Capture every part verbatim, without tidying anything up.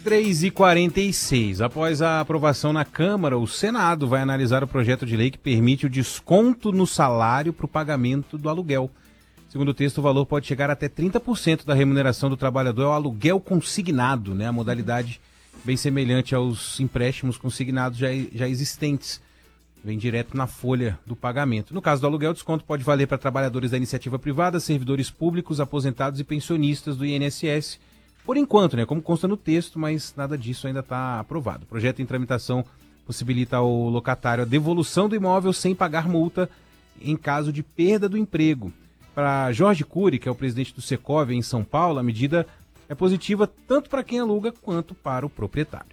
três e quarenta e seis. Após a aprovação na Câmara, o Senado vai analisar o projeto de lei que permite o desconto no salário para o pagamento do aluguel. Segundo o texto, o valor pode chegar até trinta por cento da remuneração do trabalhador ao aluguel consignado, né? A modalidade bem semelhante aos empréstimos consignados já, já existentes. Vem direto na folha do pagamento. No caso do aluguel, o desconto pode valer para trabalhadores da iniciativa privada, servidores públicos, aposentados e pensionistas do I N S S. Por enquanto, né, como consta no texto, mas nada disso ainda está aprovado. O projeto em tramitação possibilita ao locatário a devolução do imóvel sem pagar multa em caso de perda do emprego. Para Jorge Cury, que é o presidente do Secov em São Paulo, a medida é positiva tanto para quem aluga quanto para o proprietário.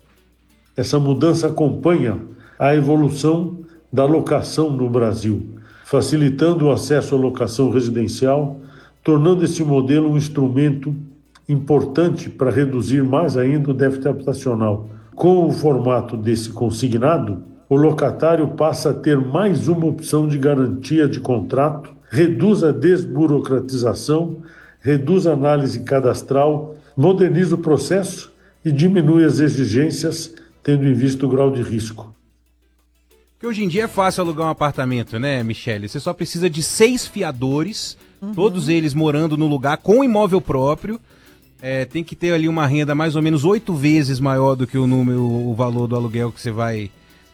Essa mudança acompanha a evolução da locação no Brasil, facilitando o acesso à locação residencial, tornando esse modelo um instrumento importante para reduzir mais ainda o déficit habitacional. Com o formato desse consignado, o locatário passa a ter mais uma opção de garantia de contrato, reduz a desburocratização, reduz a análise cadastral, moderniza o processo e diminui as exigências, tendo em vista o grau de risco. Porque hoje em dia é fácil alugar um apartamento, né, Michele? Você só precisa de seis fiadores, uhum. todos eles morando no lugar com imóvel próprio. É, tem que ter ali uma renda mais ou menos oito vezes maior do que o número, o valor do aluguel que você vai,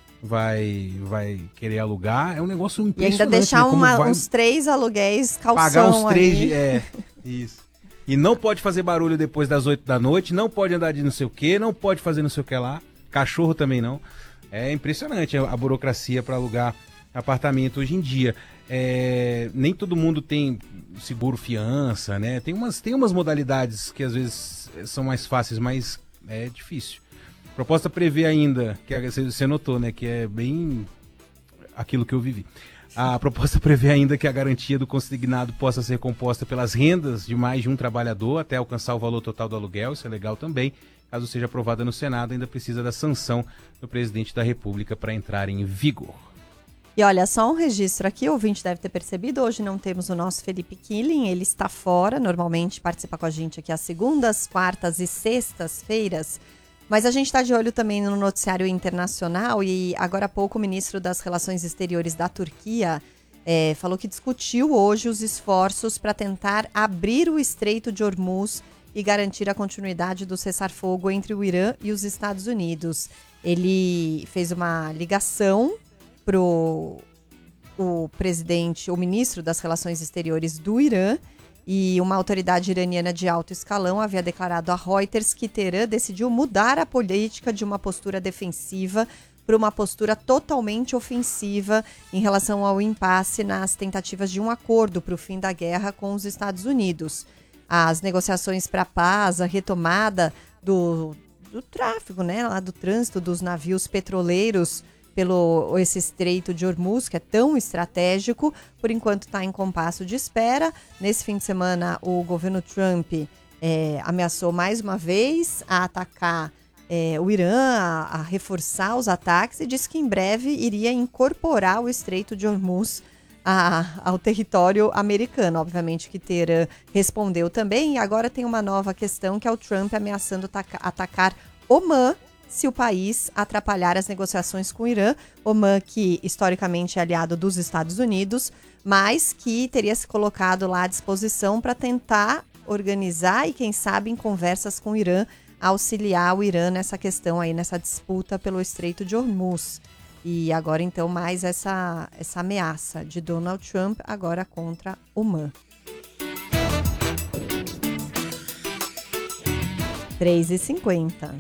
vai, vai querer alugar. É um negócio impressionante. E ainda deixar né? uma, vai uns três aluguéis calção. Pagar uns três, aí. De, é, isso. E não pode fazer barulho depois das oito da noite, não pode andar de não sei o que, não pode fazer não sei o que lá. Cachorro também não. É impressionante a, a burocracia para alugar apartamento hoje em dia. É, nem todo mundo tem seguro fiança, né? Tem umas, tem umas modalidades que às vezes são mais fáceis, mas é difícil. A proposta prevê ainda, que você notou, né? Que é bem aquilo que eu vivi. A proposta prevê ainda que a garantia do consignado possa ser composta pelas rendas de mais de um trabalhador até alcançar o valor total do aluguel. Isso é legal também. Caso seja aprovada no Senado, ainda precisa da sanção do presidente da República para entrar em vigor. E olha, só um registro aqui, o ouvinte deve ter percebido, hoje não temos o nosso Felipe Killing, ele está fora, normalmente participa com a gente aqui às segundas, quartas e sextas-feiras, mas a gente está de olho também no noticiário internacional e agora há pouco o ministro das Relações Exteriores da Turquia é, falou que discutiu hoje os esforços para tentar abrir o Estreito de Hormuz e garantir a continuidade do cessar-fogo entre o Irã e os Estados Unidos. Ele fez uma ligação para o presidente, o ministro das Relações Exteriores do Irã, e uma autoridade iraniana de alto escalão havia declarado a Reuters que Teherã decidiu mudar a política de uma postura defensiva para uma postura totalmente ofensiva em relação ao impasse nas tentativas de um acordo para o fim da guerra com os Estados Unidos. As negociações para a paz, a retomada do, do tráfego, né, lá do trânsito dos navios petroleiros pelo esse Estreito de Hormuz, que é tão estratégico, por enquanto está em compasso de espera. Nesse fim de semana, o governo Trump é, ameaçou mais uma vez a atacar é, o Irã, a, a reforçar os ataques e disse que em breve iria incorporar o Estreito de Hormuz a, ao território americano. Obviamente que Teherã respondeu também, e agora tem uma nova questão, que é o Trump ameaçando ataca, atacar Omã, se o país atrapalhar as negociações com o Irã. Omã, que historicamente é aliado dos Estados Unidos, mas que teria se colocado lá à disposição para tentar organizar e, quem sabe, em conversas com o Irã, auxiliar o Irã nessa questão aí, nessa disputa pelo Estreito de Hormuz. E agora, então, mais essa, essa ameaça de Donald Trump agora contra Omã. três e cinquenta.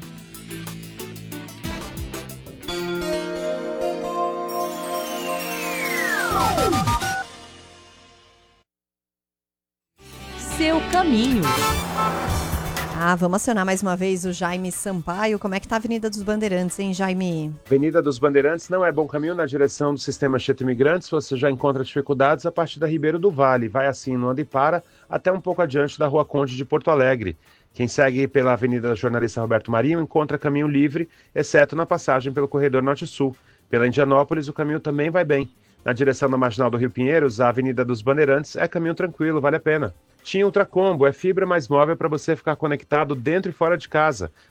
Seu caminho. Ah, vamos acionar mais uma vez o Jaime Sampaio. Como é que tá a Avenida dos Bandeirantes, hein, Jaime? Avenida dos Bandeirantes não é bom caminho na direção do sistema Anchieta Imigrantes. Você já encontra dificuldades a partir da Ribeiro do Vale. Vai assim, no anda e para, até um pouco adiante da Rua Conde de Porto Alegre. Quem segue pela Avenida Jornalista Roberto Marinho encontra caminho livre, exceto na passagem pelo Corredor Norte-Sul. Pela Indianópolis, o caminho também vai bem. Na direção da Marginal do Rio Pinheiros, a Avenida dos Bandeirantes é caminho tranquilo, vale a pena. Tim Ultracombo é fibra mais móvel para você ficar conectado dentro e fora de casa.